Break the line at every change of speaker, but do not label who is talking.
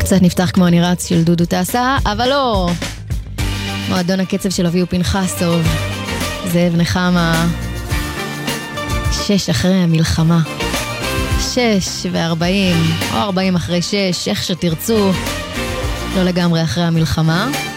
קצת נפתח כמו אני רץ של דודו טסה, אבל לא. מועדון הקצב של אביהו פנחסוב, זאב נחמה, 6 אחרי המלחמה. 6:40, או 40 אחרי 6, איך שתרצו, לא לגמרי אחרי המלחמה.